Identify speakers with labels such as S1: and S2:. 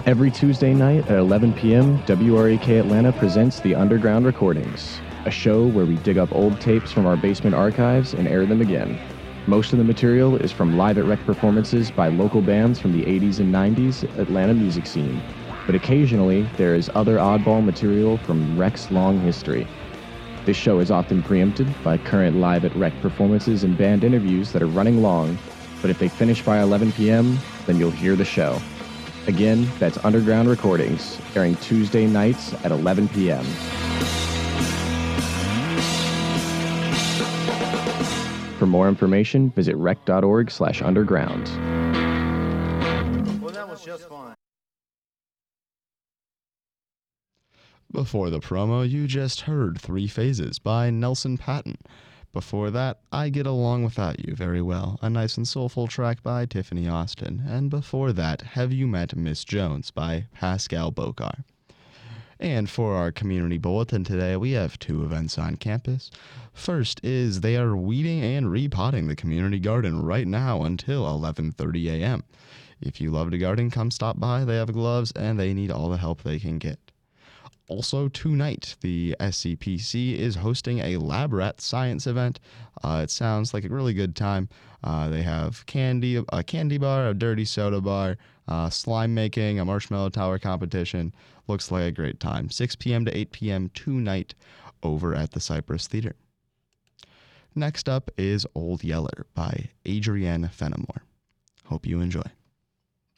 S1: Every Tuesday night at 11 p.m., WREK Atlanta presents The Underground Recordings, a show where we dig up old tapes from our basement archives and air them again. Most of the material is from live at rec performances by local bands from the 80s and 90s Atlanta music scene, but occasionally there is other oddball material from rec's long history. This show is often preempted by current live at rec performances and band interviews that are running long, but if they finish by 11 p.m., then you'll hear the show. Again, that's Underground Recordings, airing Tuesday nights at 11 p.m. For more information, visit rec.org/underground.
S2: Well, that was just fun.
S3: Before the promo, you just heard Three Phases by Nelson Patton. Before that, I Get Along Without You Very Well, a nice and soulful track by Tiffany Austin. And before that, Have You Met Miss Jones by Pascal Bokar. And for our community bulletin today, we have two events on campus. First is they are weeding and repotting the community garden right now until 11:30 a.m. If you love to garden, come stop by. They have gloves and they need all the help they can get. Also tonight, the SCPC is hosting a Lab Rat science event. It sounds like a really good time. They have a candy bar, a dirty soda bar, slime making, a marshmallow tower competition. Looks like a great time. 6 p.m. to 8 p.m. tonight over at the Cypress Theater. Next up is Old Yeller by Adrienne Fenimore. Hope you enjoy.